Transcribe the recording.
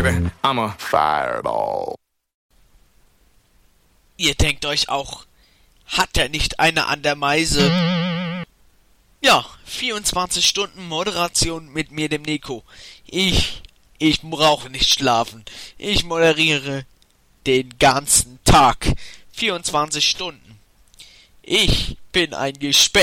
baby. I'm a fireball. Ihr denkt euch auch, hat er nicht eine an der Meise? Ja, 24 Stunden Moderation mit mir, dem Nico. Ich brauche nicht schlafen. Ich moderiere den ganzen Tag. 24 Stunden. Ich bin ein Gespenst.